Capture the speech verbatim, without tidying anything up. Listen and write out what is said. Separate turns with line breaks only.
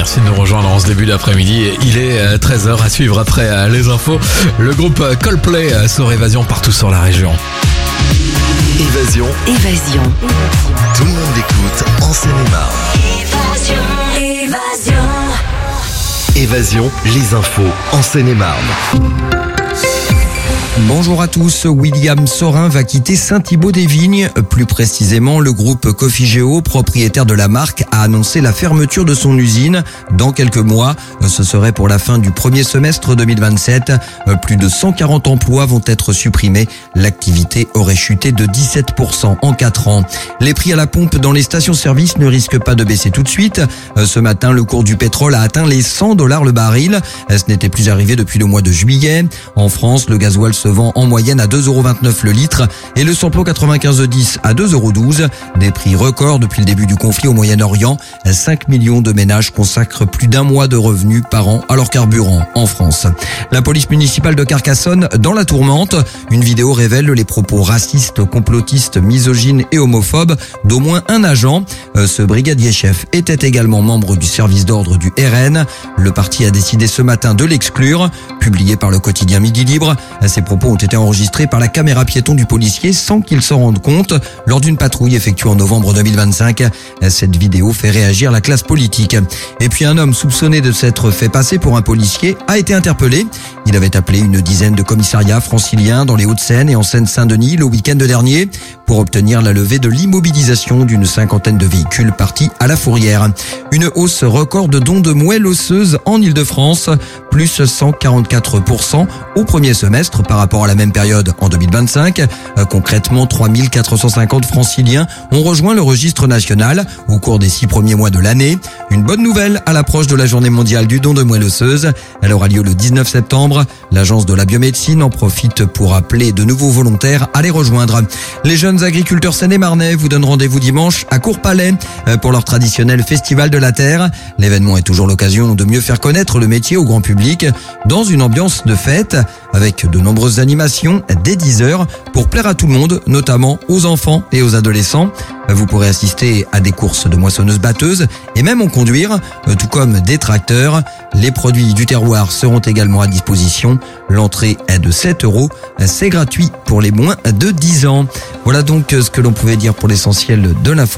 merci de nous rejoindre en ce début d'après-midi. Il est treize heures à suivre après les infos. Le groupe Coldplay sur Évasion partout sur la région.
Évasion.
Évasion.
Tout le monde écoute en Seine-et-Marne.
Évasion. Évasion.
Évasion, les infos en Seine-et-Marne.
Bonjour à tous, William Saurin va quitter Saint-Thibaud-des-Vignes. Plus précisément, le groupe Cofigeo, propriétaire de la marque, a annoncé la fermeture de son usine dans quelques mois. Ce serait pour la fin du premier semestre deux mille vingt-sept. Plus de cent quarante emplois vont être supprimés. L'activité aurait chuté de dix-sept pour cent en quatre ans. Les prix à la pompe dans les stations-service ne risquent pas de baisser tout de suite. Ce matin, le cours du pétrole a atteint les cent dollars le baril. Ce n'était plus arrivé depuis le mois de juillet. En France, le gasoil se vend en moyenne à deux euros vingt-neuf le litre et le samplon quatre-vingt-quinze dix à deux euros douze. Des prix records depuis le début du conflit au Moyen-Orient. cinq millions de ménages consacrent plus d'un mois de revenus par an à leur carburant en France. La police municipale de Carcassonne dans la tourmente. Une vidéo révèle les propos racistes, complotistes, misogynes et homophobes d'au moins un agent. Ce brigadier-chef était également membre du service d'ordre du R N. Le parti a décidé ce matin de l'exclure. Publié par le quotidien Midi Libre, ces propos ont été enregistrés par la caméra piéton du policier sans qu'il s'en rende compte lors d'une patrouille effectuée en novembre deux mille vingt-cinq. Cette vidéo fait réagir la classe politique. Et puis un homme soupçonné de s'être fait passer pour un policier a été interpellé. Il avait appelé une dizaine de commissariats franciliens dans les Hauts-de-Seine et en Seine-Saint-Denis le week-end dernier pour obtenir la levée de l'immobilisation d'une cinquantaine de véhicules partis à la fourrière. Une hausse record de dons de moelle osseuse en Ile-de-France, plus cent quarante-quatre pour cent au premier semestre par rapport à la même période en deux mille vingt-cinq. Euh, concrètement, trois mille quatre cent cinquante franciliens ont rejoint le registre national au cours des six premiers mois de l'année. Une bonne nouvelle à l'approche de la journée mondiale du don de moelle osseuse. Elle aura lieu le dix-neuf septembre. L'agence de la biomédecine en profite pour appeler de nouveaux volontaires à les rejoindre. Les jeunes agriculteurs seine-et-marnais vous donnent rendez-vous dimanche à Courpalais pour leur traditionnel festival de la terre. L'événement est toujours l'occasion de mieux faire connaître le métier au grand public dans une ambiance de fête avec de nombreuses animations dès dix heures pour plaire à tout le monde, notamment aux enfants et aux adolescents. Vous pourrez assister à des courses de moissonneuses-batteuses et même en conduire, tout comme des tracteurs. Les produits du terroir seront également à disposition. L'entrée est de sept euros. C'est gratuit pour les moins de dix ans. Voilà donc ce que l'on pouvait dire pour l'essentiel de l'info.